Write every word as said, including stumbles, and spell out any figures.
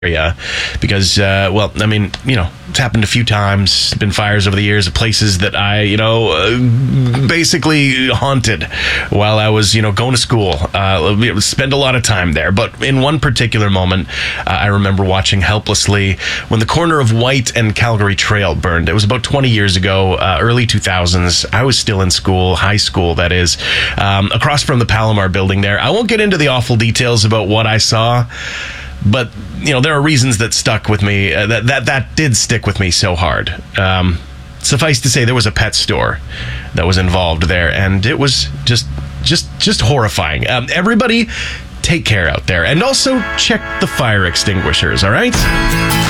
area because, uh, well, I mean, you know, it's happened a few times. Been fires over the years of places that I, you know, uh, basically haunted while I was, you know, going to school. Uh, spend a lot of time there. But in one particular moment, uh, I remember watching helplessly when the corner of White and Calgary Trail burned. It was about twenty years ago, uh, early two thousands. I was still in school, high school, that is, um, across from the Palomar building there. I won't get into the awful details about what I saw, but, you know, there are reasons that stuck with me, uh, that, that that did stick with me so hard. Um, suffice to say, there was a pet store that was involved there, and it was just just, just horrifying. Um, everybody, take care out there, and also check the fire extinguishers, all right?